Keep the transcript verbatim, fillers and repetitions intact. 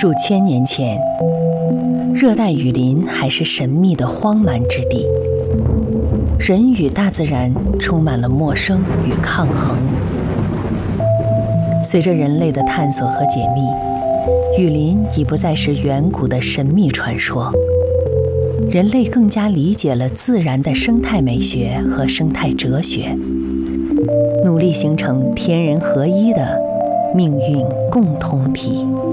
数千年前，热带雨林还是神秘的荒蛮之地，人与大自然充满了陌生与抗衡。随着人类的探索和解密，雨林已不再是远古的神秘传说，人类更加理解了自然的生态美学和生态哲学，努力形成天人合一的命运共同体。